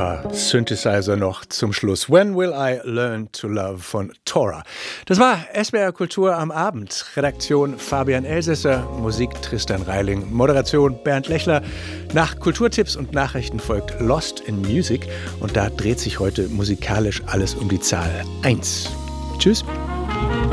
paar Synthesizer noch zum Schluss. When Will I Learn to Love von Tora. Das war SWR Kultur am Abend. Redaktion Fabian Elsässer, Musik Tristan Reiling, Moderation Bernd Lechler. Nach Kulturtipps und Nachrichten folgt Lost in Music und da dreht sich heute musikalisch alles um die Zahl 1. Tschüss.